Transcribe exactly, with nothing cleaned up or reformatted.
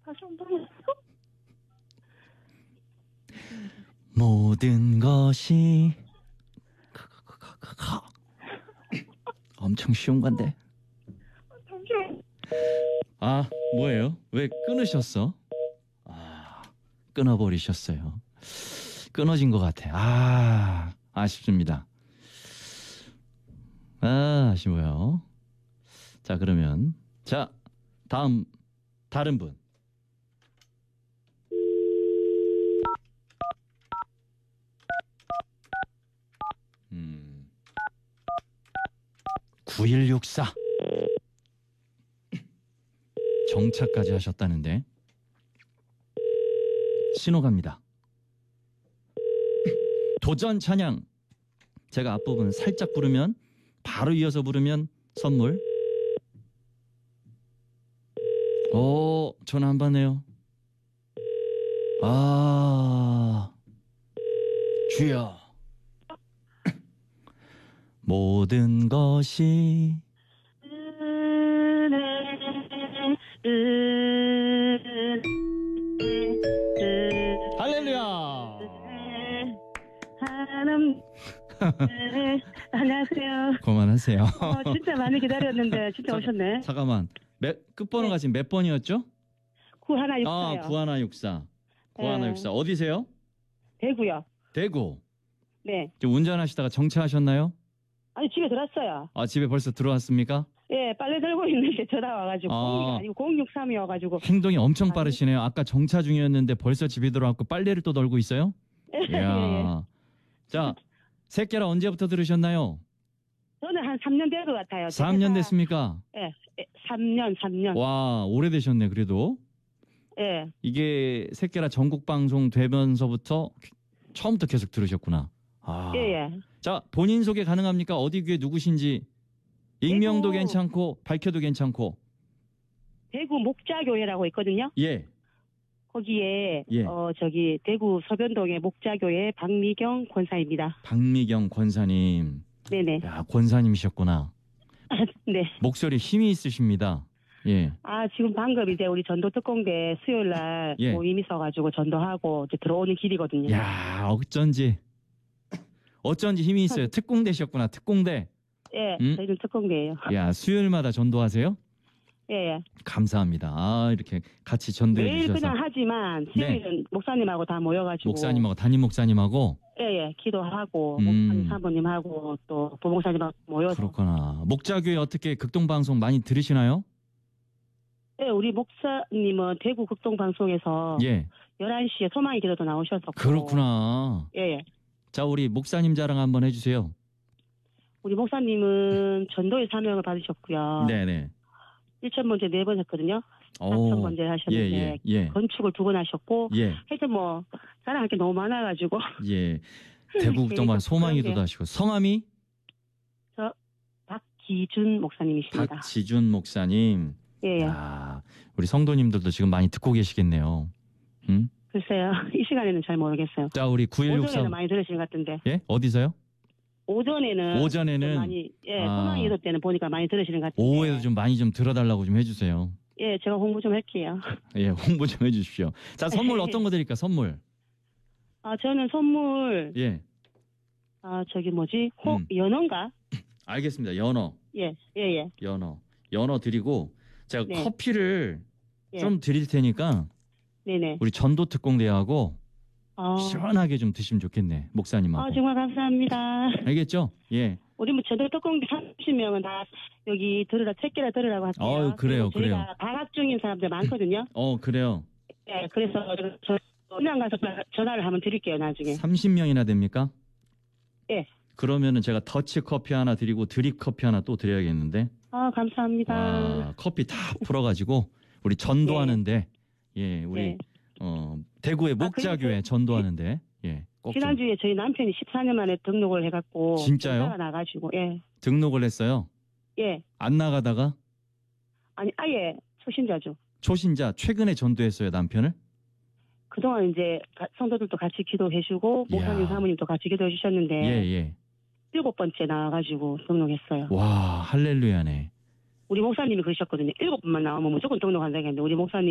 다시 한번. 모든 것이 엄청 쉬운 건데. 잠시만. 아, 뭐예요? 왜 끊으셨어? 아, 끊어버리셨어요. 끊어진 것 같아. 아, 아쉽습니다. 아, 아쉬워요. 자, 그러면 자, 다음 다른 분. 음. 구일육사 정차까지 하셨다는데 신호 갑니다. 도전 찬양. 제가 앞부분 살짝 부르면 바로 이어서 부르면 선물. 오, 전화 안 받네요. 아, 주여. 모든 것이 은혜, 은혜, 은혜, 할렐루야. 하나님. 네, 안녕하세요. 그만하세요. 어, 진짜 많이 기다렸는데 진짜 자, 오셨네. 잠깐만. 몇, 끝번호가 네. 지금 몇 번이었죠? 구하나육사요. 아, 구하나육사. 구하나육사. 네. 어디세요? 대구요. 대구. 네. 지금 운전하시다가 정차하셨나요? 아니 집에 들어왔어요. 아, 집에 벌써 들어왔습니까? 예, 빨래 들고 있는데 전화 와가지고 아. 공이가 아니고 공육삼이어가지고. 행동이 엄청 아니. 빠르시네요. 아까 정차 중이었는데 벌써 집에 들어왔고 빨래를 또 널고 있어요? 예, 예. 이야. 자, 새끼라 언제부터 들으셨나요? 저는 한 삼 년 된 것 같아요. 삼 년 제가- 됐습니까? 예, 예, 삼 년, 삼 년. 와, 오래되셨네, 그래도. 예, 이게 새끼라 전국 방송 되면서부터 처음부터 계속 들으셨구나. 아. 예, 예. 자, 본인 소개 가능합니까? 어디 교회 누구신지. 익명도 대구. 괜찮고 밝혀도 괜찮고. 대구 목자교회라고 있거든요. 예. 거기에 예. 어 저기 대구 서변동의 목자교회 박미경 권사입니다. 박미경 권사님. 네네. 야, 권사님이셨구나. 네. 목소리 힘이 있으십니다. 예. 아 지금 방금 이제 우리 전도 특공대 수요일 날 예. 모임 있어가지고 전도하고 이제 들어오는 길이거든요. 야, 어쩐지. 어쩐지 힘이 있어요. 특공대셨구나. 특공대. 예, 음? 저희는 특공대예요. 야, 수요일마다 전도하세요? 예, 예. 감사합니다. 아, 이렇게 같이 전도해 매일 주셔서. 그냥 하지만 수요일은 목사님하고 다 모여가지고 목사님하고 담임 목사님하고. 예, 예. 기도하고 음. 목사님 사모님하고 또 부목사님하고 모여서 그렇구나. 목자교회 어떻게 극동방송 많이 들으시나요? 예, 우리 목사님은 대구 극동방송에서 예. 열한 시에 소망의 기도도 나오셔서 그렇구나. 예, 예. 자, 우리 목사님 자랑 한번 해주세요. 우리 목사님은 전도의 사명을 받으셨고요. 네네. 일천 번째 네 번 했거든요. 오. 사천 번째 하셨는데 예, 예, 예. 건축을 두 번 하셨고 예, 하여튼 뭐 자랑할 게 너무 많아가지고 예. 대구 극동방 소망의 기도 하시고. 성함이? 저 박기준 목사님이십니다. 박지준 목사님. 예, 예. 아, 우리 성도님들도 지금 많이 듣고 계시겠네요. 응? 글쎄요. 이 시간에는 잘 모르겠어요. 자, 우리 구일육삼. 오전에는 많이 들으시는 것 같은데. 예? 어디서요? 오전에는 오전에는 좀 많이 예, 아. 소망의 기도 때는 보니까 많이 들으시는 것 같은데. 오후에도 좀 많이 좀 들어달라고 좀 해주세요. 예, 제가 홍보 좀 할게요. 예, 홍보 좀 해주십시오. 자, 선물 어떤 거 드릴까? 선물. 아, 저는 선물 예, 아, 저기 뭐지? 호 음. 연어인가? 알겠습니다. 연어, 예, 예, 예. 연어, 연어 드리고 제가 네. 커피를 예. 좀 드릴 테니까 네네. 우리 전도 특공대하고 아, 시원하게 좀 드시면 좋겠네, 목사님하고. 아, 정말 감사합니다. 알겠죠? 예. 우리 뭐 전도 특공대 삼십 명은 다 여기 들으라 책기라 들으라고 할게요. 어유, 그래요, 그리고 저희가 그래요. 방학 중인 사람들 많거든요. 어, 그래요. 예, 그래서 저 그냥 가서 전화를 한번 드릴게요, 나중에. 삼십 명이나 됩니까? 예. 그러면은 제가 더치 커피 하나 드리고 드립 커피 하나 또 드려야겠는데. 아, 감사합니다. 와, 커피 다 풀어가지고 우리 전도하는데, 예, 우리 네. 어 대구의 목자교회 그리고 전도하는데, 예, 꼭 좀 지난주에 저희 남편이 십사 년 만에 등록을 해갖고. 진짜요? 전화가 나가지고, 예. 등록을 했어요. 예. 안 나가다가 아니, 아예 초신자죠. 초신자 최근에 전도했어요, 남편을. 그동안 이제 가- 성도들도 같이 기도해주고 목사님 이야. 사모님도 같이 기도해 주셨는데 예, 예. 일곱 번째 나와가지고 등록했어요. 와, 할렐루야네. 우리 목사님이 그러셨거든요. 일곱 번만 나오면 무조건 등록한다고 했는데 우리 목사님